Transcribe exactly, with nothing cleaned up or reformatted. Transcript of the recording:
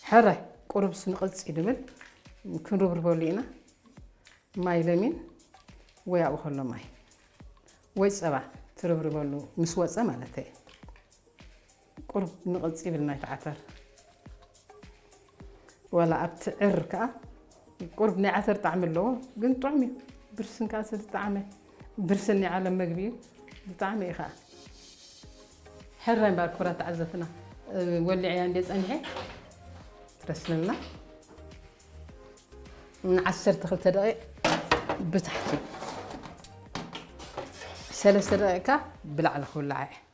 حرة قرب سنقص يدمل كنربر بولينا ماي لمين ويا أخلنا ماي ويسأبع تربر بولو مسوسة مالته قرب نقص يبلنا يتعثر ولا أبتعر كا قرب نعثر تعمل له قلت طعمي برسن كاسر تعمل برسني على مقبي تعمل خا حرة باركورة تعزتنا ولي عيان ديز أنهي ترسلنا من عشر تخلت دقائق بتحتي ثلاث دقائق بلع لك ولا عاي